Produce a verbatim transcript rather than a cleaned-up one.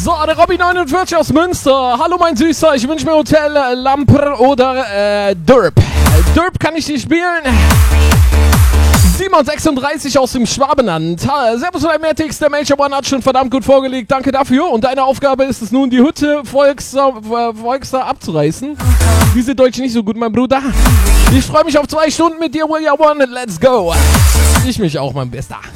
So, der Robby neunundvierzig aus Münster. Hallo mein Süßer, ich wünsche mir Hotel äh, Lamper oder äh, Derp. Derp kann ich dir spielen. Simon sechsunddreißig aus dem Schwabenland. Ha, Servus Matix, der Major One hat schon verdammt gut vorgelegt. Danke dafür. Und deine Aufgabe ist es nun, die Hütte Volkstar, äh, Volkstar abzureißen. Diese Deutsch nicht so gut, mein Bruder. Ich freue mich auf zwei Stunden mit dir, William One. Let's go. Ich mich auch, mein Bester.